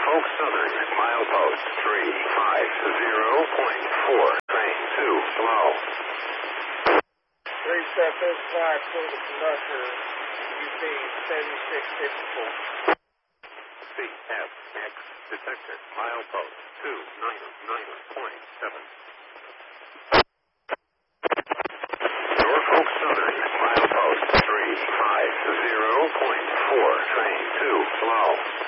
Norfolk Southern, milepost 350.4, train 2, slow. 3755 for the conductor, UP 7654. CFX detector, milepost 299.7. Norfolk Southern, milepost 350.4, train 2, slow.